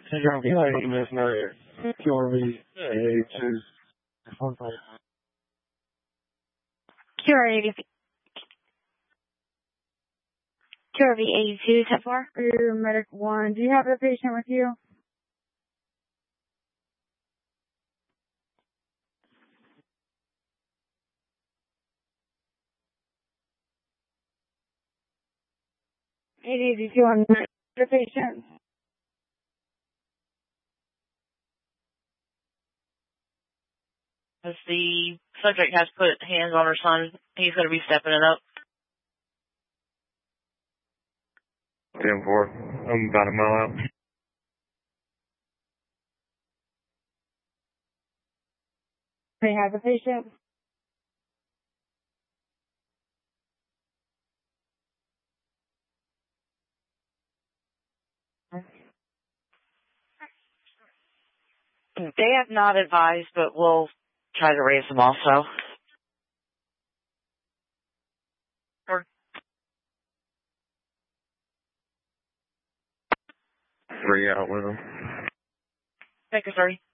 You're behind Miss Murray. QRV A2. QRV 82, 10-4. Rear Medic 1. Do you have the patient with you? $882 on the patient. As the subject has put hands on her son, he's going to be stepping it up. 10-4. I'm about a mile out. They have the patient. They have not advised, but we'll try to raise them also. Or 3 out with them. take a 30.